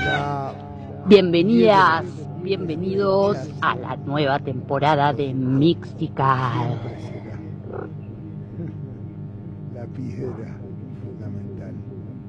Bienvenidas, bienvenidos a la nueva temporada de Mixtical. La piedra fundamental.